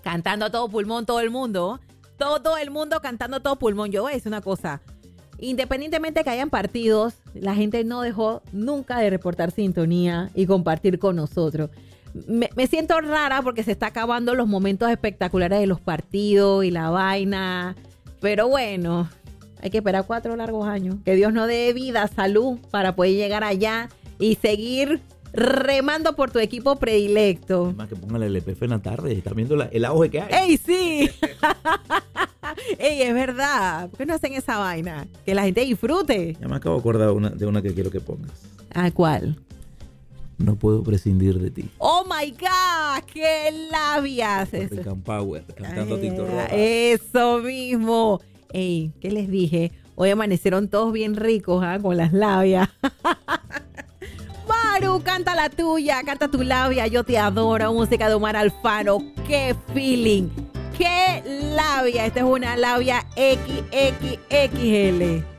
cantando a todo pulmón todo el mundo. Todo el mundo cantando a todo pulmón. Yo voy a decir una cosa. Independientemente de que hayan partidos, la gente no dejó nunca de reportar sintonía y compartir con nosotros. Me siento rara porque se está acabando los momentos espectaculares de los partidos y la vaina. Pero bueno, hay que esperar 4 largos años. Que Dios nos dé vida, salud, para poder llegar allá y seguir remando por tu equipo predilecto. Además que pongan el LPF en la tarde, están viendo el auge que hay. ¡Ey, sí! ¡Ey, es verdad! ¿Por qué no hacen esa vaina? Que la gente disfrute. Ya me acabo de acordar de una que quiero que pongas. ¿A cuál? No puedo prescindir de ti. ¡Oh, my God! ¡Qué labias! African Power, cantando Ay, Tito Rojas. eso mismo. Ey, ¿qué les dije? Hoy amanecieron todos bien ricos, con las labias. Maru, canta la tuya, canta tu labia, yo te adoro. Música de Omar Alfano. ¡Qué feeling! ¡Qué labia! Esta es una labia XXXL.